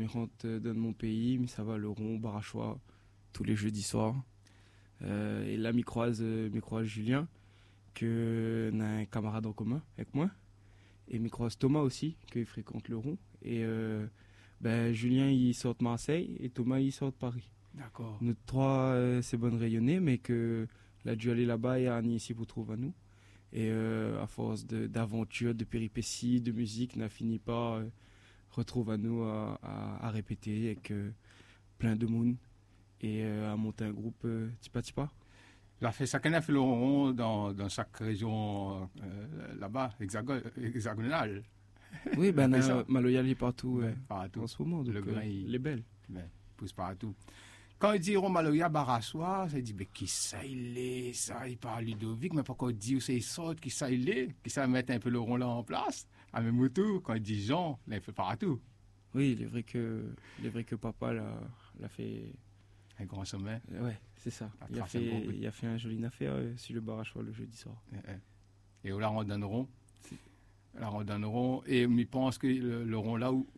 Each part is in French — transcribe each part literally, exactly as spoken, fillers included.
je rentre dans mon pays, mais ça va le rond, Barachois, tous les jeudis soirs. Euh, et là, je croise, je croise Julien, que a un camarade en commun avec moi. Et je croise Thomas aussi, qui fréquente le rond. Et euh, ben, Julien, il sort de Marseille et Thomas, il sort de Paris. D'accord. Nous trois, euh, c'est bonne rayonnée, mais que a dû aller là-bas et Annie ici pour trouver à nous. Et euh, à force de, d'aventures, de péripéties, de musique, n'a fini par euh, retrouver à nous à, à, à répéter avec euh, plein de monde et euh, à monter un groupe euh, Tipa Tipa. La fait, chacun a fait le rond dans, dans chaque région euh, là-bas, hexagon, hexagonale. Oui, ben euh, Maloya est partout, ouais, euh, partout en ce moment, donc le grain, euh, il, les belles. Ben, il pousse partout. Quand ils diront Maloya Barachois, ça dit, mais qui ça il est, ça, il parle Ludovic, mais pourquoi il dit où c'est il sort, qui ça il est, qui ça mettre un peu le rond là en place. À même tout, quand il dit Jean, il fait partout. Oui, il est vrai que, il est vrai que papa l'a, l'a fait. Un grand sommet. Euh, ouais, c'est ça. Il a, fait, il a fait un joli affaire euh, sur le Barachois le jeudi soir. Et, et là, on donneront. Là, on donneront. Et je pense que le, le rond là où,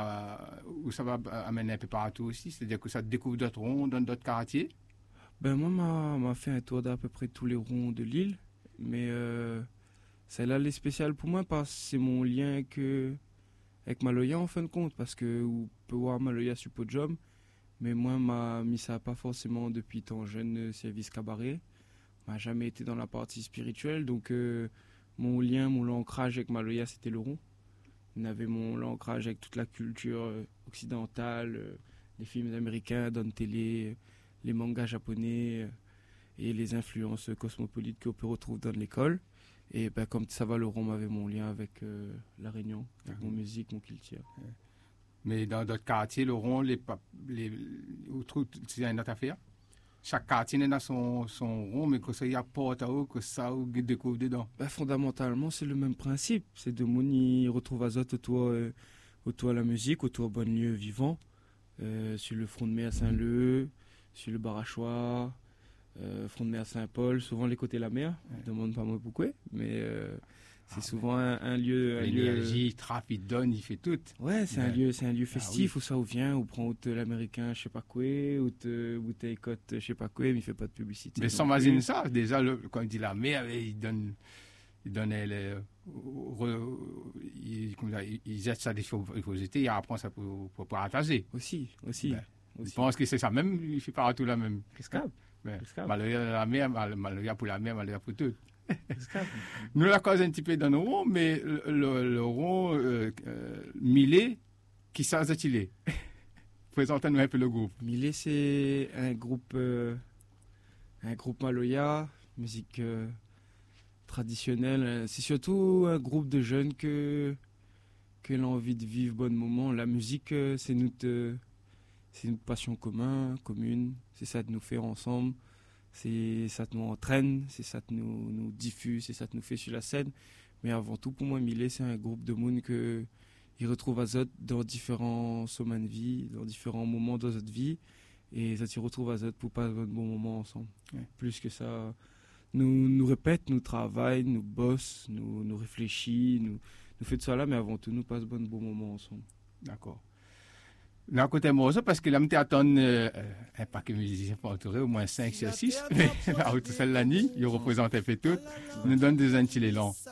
où ça va amener un peu partout aussi, c'est-à-dire que ça découvre d'autres ronds dans d'autres quartiers. Ben moi, m'a, m'a fait un tour d'à peu près tous les ronds de l'île, mais euh, celle-là, elle est spéciale pour moi parce que c'est mon lien que, avec Maloya en fin de compte, parce que on peut voir Maloya sur Podium, mais moi, m'a mis ça pas forcément depuis tant jeune service cabaret, m'a jamais été dans la partie spirituelle, donc euh, mon lien, mon ancrage avec Maloya, c'était le rond. On avait mon ancrage avec toute la culture euh, occidentale, euh, les films américains, Don Télé, les mangas japonais euh, et les influences cosmopolites qu'on peut retrouver dans l'école. Et ben, comme ça va, le rond avait mon lien avec euh, la Réunion, avec mmh. mon musique, mon culture. Ouais. Mais dans d'autres quartiers, le rond, les, les, c'est une autre affaire. Chaque quartier a son, son rond, mais que ça y apporte à eux, que ça ou découvre dedans. Ben, fondamentalement, c'est le même principe. C'est de Mouni retrouve azote autour, euh, autour de la musique, autour de bon lieu vivant, euh, sur le front de mer à Saint-Leu, sur le Barachois, euh, front de mer à Saint-Paul, souvent les côtés de la mer. Ouais. Je ne demande pas moi pourquoi, mais euh, c'est ah, souvent un, un lieu. L'énergie, il trappe, il donne, il fait tout. Ouais, c'est ouais. un lieu, c'est un lieu festif ah, oui. où ça où vient, où prend l'américain, je sais pas quoi, où te bouteille cote, je sais pas quoi, mais il fait pas de publicité. Mais sans imaginer ça, déjà le, quand il dit la mer, il donne, il donne les, il, il, il jette ça des faussité, il apprend ça pour pour partager. Aussi, aussi. Ben, aussi. Je pense que c'est ça même, il fait partout la même. Qu'est-ce qu'il ben, malheur la mer, malheur pour la mer, malheur pour tout. Nous la cause un petit peu dans le rond, mais le, le, le rond euh, euh, Millet, qui ça il est. Présentez-nous un peu le groupe. Millet, c'est un groupe, euh, un groupe Maloya, musique euh, traditionnelle. C'est surtout un groupe de jeunes que que l'ont envie de vivre bon moment. La musique, euh, c'est notre, c'est une passion commune, commune. C'est ça de nous faire ensemble. C'est ça qui nous entraîne, c'est ça qui nous, nous diffuse, c'est ça qui nous fait sur la scène. Mais avant tout, pour moi, Millet, c'est un groupe de monde que ils retrouvent Azot dans différents sommets de vie, dans différents moments de notre vie. Et ça s'y retrouve Azot pour passer un bon moment ensemble. Ouais. Plus que ça, nous, nous répète, nous travaille, nous bosse, nous, nous réfléchit, nous, nous fait de ça là, mais avant tout, nous passe un bon moment ensemble. D'accord. D'un côté morceau, parce que là, je attends euh, un paquet de musiciens pour entourer, au moins cinq, six, six. Mais là, celle-là, il représente un peu tout. Nous donne des antilles longs.